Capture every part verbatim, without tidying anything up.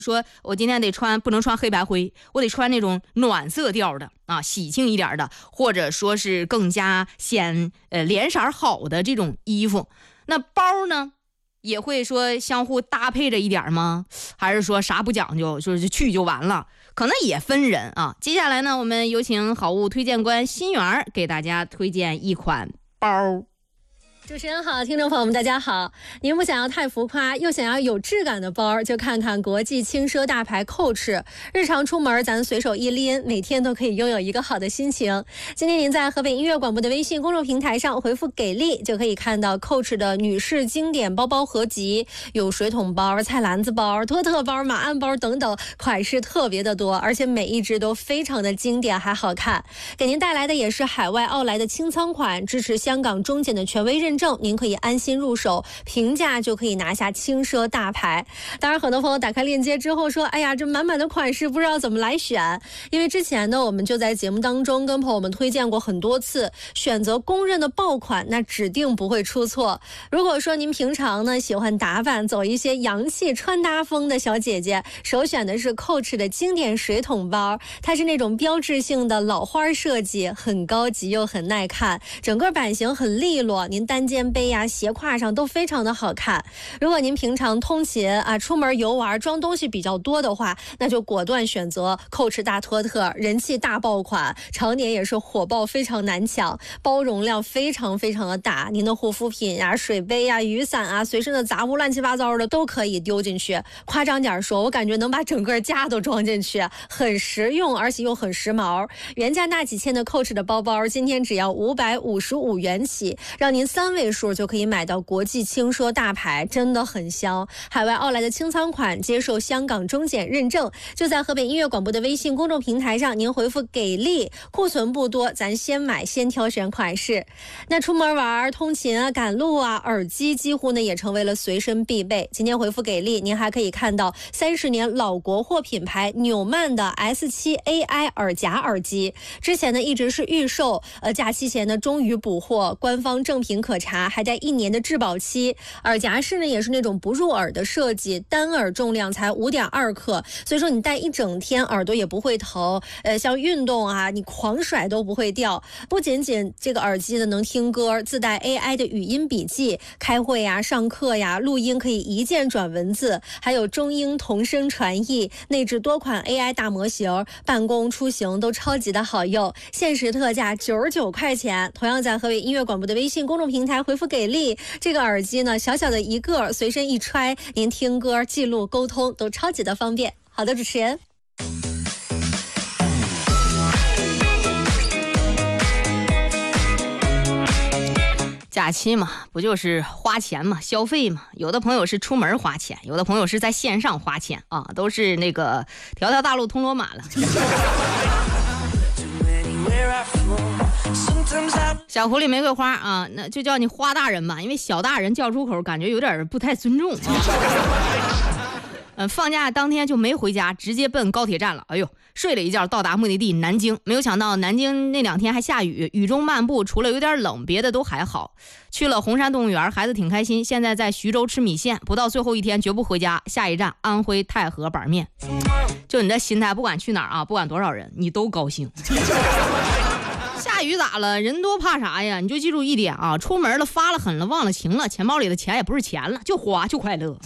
说我今天得穿，不能穿黑白灰，我得穿那种暖色调的啊，喜庆一点的，或者说是更加显呃脸色好的这种衣服。那包呢，也会说相互搭配着一点吗？还是说啥不讲究，说是去就完了？可能也分人啊。接下来呢，我们有请好物推荐官新源给大家推荐一款包。 主持人好，听众朋友们大家好。您不想要太浮夸又想要有质感的包，就看看国际轻奢大牌 Coach。 日常出门咱随手一拎，每天都可以拥有一个好的心情。今天您在河北音乐广播的微信公众平台上回复给力，就可以看到 Coach 的女士经典包包合集，有水桶包、菜篮子包、托特包、马鞍包等等，款式特别的多，而且每一只都非常的经典还好看。给您带来的也是海外奥莱的清仓款，支持香港中检的权威认证，您可以安心入手，平价就可以拿下轻奢大牌。当然很多朋友打开链接之后说，哎呀，这满满的款式不知道怎么来选。因为之前呢，我们就在节目当中跟朋友们推荐过很多次，选择公认的爆款，那指定不会出错。如果说您平常呢喜欢打扮，走一些洋气穿搭风的小姐姐，首选的是 Coach 的经典水桶包。它是那种标志性的老花设计，很高级又很耐看，整个版型很利落，您单肩背呀、斜挎上都非常的好看。如果您平常通勤啊、出门游玩装东西比较多的话，那就果断选择 Coach 大托特，人气大爆款，常年也是火爆，非常难抢，包容量非常非常的大，您的护肤品呀、水杯呀、雨伞啊、随身的杂物乱七八糟的都可以丢进去。夸张点说，我感觉能把整个家都装进去，很实用，而且又很时髦。原价大几千的 Coach 的包包，今天只要五百五十五元起，让您三位数就可以买到国际轻奢大牌，真的很香。海外奥莱的清仓款接受香港中检认证，就在河北音乐广播的微信公众平台上，您回复给力，库存不多，咱先买先挑选款式。那出门玩、通勤啊、赶路啊，耳机几乎呢也成为了随身必备。今天回复给力，您还可以看到三十年老国货品牌纽曼的 S 七 A I 耳夹耳机，之前呢一直是预售，呃，假期前呢终于补货，官方正品可查，还带一年的质保期。耳夹式呢也是那种不入耳的设计，单耳重量才 五点二克，所以说你戴一整天耳朵也不会疼，呃，像运动啊你狂甩都不会掉。不仅仅这个耳机呢能听歌，自带 A I 的语音笔记，开会呀、上课呀、录音可以一键转文字，还有中英同声传译，内置多款 A I 大模型，办公出行都超级的好用。限时特价九十九块钱，同样在河北音乐广播的微信公众平台回复给力，这个耳机呢小小的一个，随身一揣，您听歌、记录、沟通都超级的方便。好的，主持人。 假期嘛，不就是花钱嘛，消费嘛。有的朋友是出门花钱，有的朋友是在线上花钱啊，都是那个条条大路通罗马了。小狐狸玫瑰花啊，那就叫你花大人吧，因为小大人叫出口感觉有点不太尊重啊。嗯，放假当天就没回家，直接奔高铁站了。哎呦，睡了一觉到达目的地南京，没有想到南京那两天还下雨，雨中漫步，除了有点冷，别的都还好。去了红山动物园，孩子挺开心。现在在徐州吃米线，不到最后一天绝不回家。下一站安徽太和板面。就你的心态，不管去哪儿啊，不管多少人，你都高兴。下雨咋了？人多怕啥呀？你就记住一点啊，出门了发了狠了忘了情了，钱包里的钱也不是钱了，就花就快乐。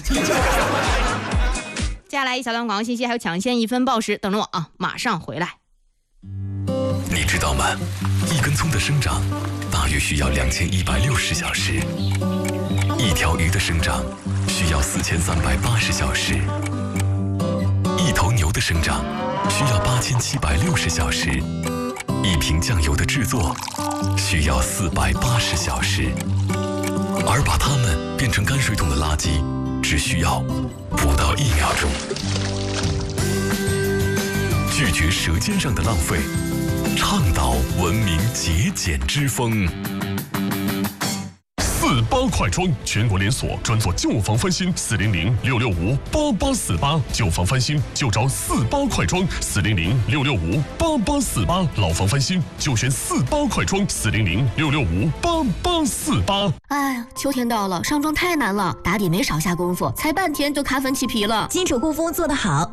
接下来一小段广告信息，还有抢先一分报时等着我啊，马上回来。 你知道吗？一根葱的生长大约需要两千一百六十小时，一条鱼的生长需要四千三百八十小时，一头牛的生长需要八千七百六十小时，一瓶酱油的制作需要四百八十小时，而把它们变成泔水桶的垃圾只需要不到一秒钟。拒绝舌尖上的浪费，倡导文明节俭之风。 四八快装全国连锁，专做旧房翻新，四零零六六五八八四八，旧房翻新就找四八快装，四零零六六五八八四八，老房翻新就选四八快装，四零零六六五八八四八。 哎呀，秋天到了，上妆太难了，打底没少下功夫，才半天就卡粉起皮了。 基础护肤做得好，